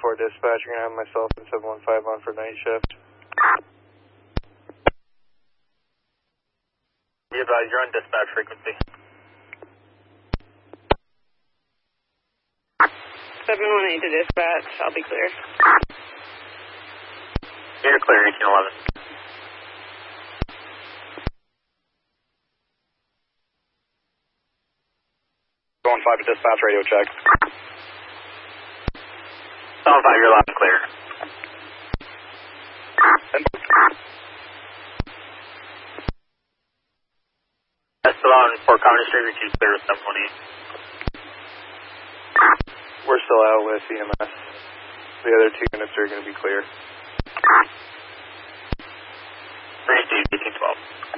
dispatch. You're going to have myself and 715 on for night shift. Be advised, you're on dispatch frequency. 718 to dispatch, I'll be clear. You're clear, 1811. Going 5 to dispatch, radio check. 715, you're loud and clear. That's still on Fort County Street, or 2 clear with 718. We're still out with EMS. The other 2 units are going to be clear. 32, 1812.